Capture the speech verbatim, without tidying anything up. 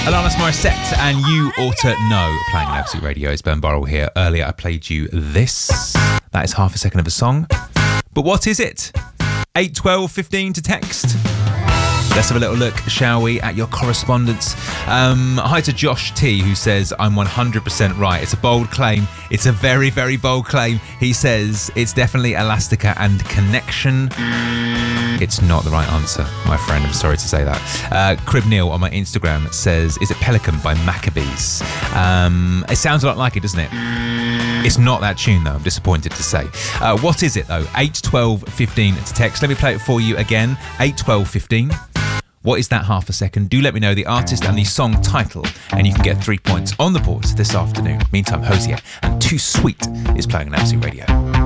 Alanis Morissette and You Ought to Know, playing on Absolute Radio. It's Ben Burrell here. Earlier I played you this. That is half a second of a song. But what is it? eight twelve fifteen to text. Let's have a little look, shall we, at your correspondence. Um, hi to Josh T, who says, I'm one hundred percent right. It's a bold claim. It's a very, very bold claim. He says it's definitely Elastica and Connection. It's not the right answer, my friend. I'm sorry to say that. Uh, Crib Neil on my Instagram says, is it Pelican by Maccabees? Um, it sounds a lot like it, doesn't it? It's not that tune, though, I'm disappointed to say. Uh, what is it, though? eight twelve fifteen to text. Let me play it for you again. eight twelve fifteen. What is that half a second? Do let me know the artist and the song title, and you can get three points on the board this afternoon. Meantime, Hosier and Too Sweet is playing on Absolute Radio.